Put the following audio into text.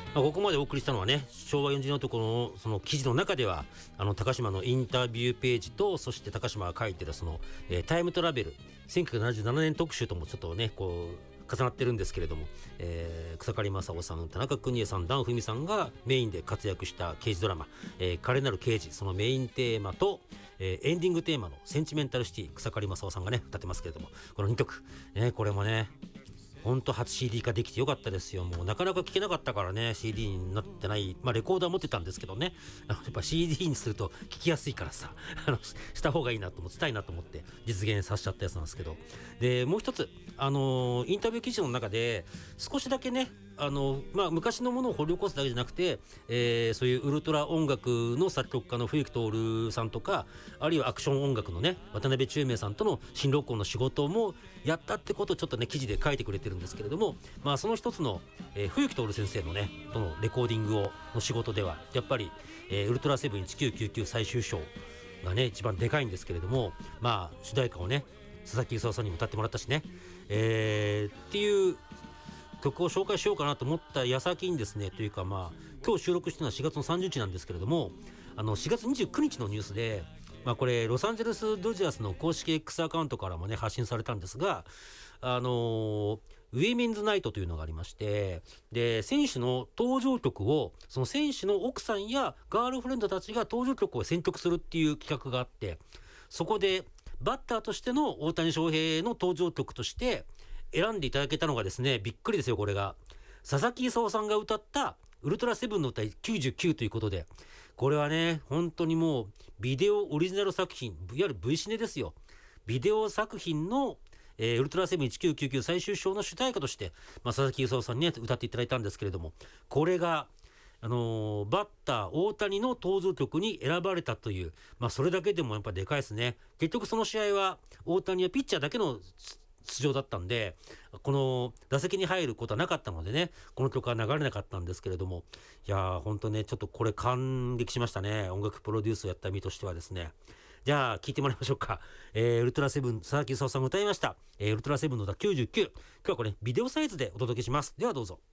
ここまでお送りしたのはね、昭和40年男のその記事の中では高島のインタビューページと、そして高島が書いてるその、タイムトラベル1977年特集ともちょっとねこう重なってるんですけれども、草刈正雄さん、田中邦衛さん、檀文さんがメインで活躍した刑事ドラマ、華麗なる刑事、そのメインテーマと、エンディングテーマのセンチメンタルシティ、草刈正雄さんがね歌ってますけれども、この2曲、これもねほんと初 CD 化できてよかったですよ。もうなかなか聴けなかったからね CD になってない、レコーダー持ってたんですけどね、やっぱ CD にすると聴きやすいからさした方がいいなと思って、したいなと思って実現させちゃったやつなんですけど、でもう一つインタビュー記事の中で少しだけね昔のものを掘り起こすだけじゃなくて、そういうウルトラ音楽の作曲家の冬木徹さんとか、あるいはアクション音楽のね渡辺宙明さんとの新録音の仕事もやったってことをちょっとね記事で書いてくれてるんですけれども、その一つの、冬木徹先生のねとのレコーディングの仕事ではやっぱり、ウルトラセブン1999最終章がね一番でかいんですけれども、主題歌をね佐々木功さんにも歌ってもらったしね、っていう曲を紹介しようかなと思った矢先にですね、というか今日収録してるのは4月の30日なんですけれども、4月29日のニュースで、これロサンゼルスドジャースの公式 X アカウントからもね発信されたんですが、ウィメンズナイトというのがありまして、で選手の登場曲をその選手の奥さんやガールフレンドたちが登場曲を選曲するっていう企画があって、そこでバッターとしての大谷翔平の登場曲として選んでいただけたのがですね、びっくりですよ。これが佐々木功さんが歌ったウルトラセブンの歌99ということで、これはね本当にもうビデオオリジナル作品、いわゆる V シネですよ。ビデオ作品の、ウルトラセブン1999最終章の主題歌として、佐々木功さんに、ね、歌っていただいたんですけれども、これがバッター大谷の登場曲に選ばれたという、それだけでもやっぱでかいですね。結局その試合は大谷はピッチャーだけの出場だったんで、この打席に入ることはなかったのでね、この曲は流れなかったんですけれども、いやー本当ねちょっとこれ感激しましたね。音楽プロデュースをやった身としてはですね。じゃあ聴いてもらいましょうか。ウルトラセブン佐々木功さんが歌いました、ウルトラセブンの歌99、今日はこれビデオサイズでお届けします。ではどうぞ。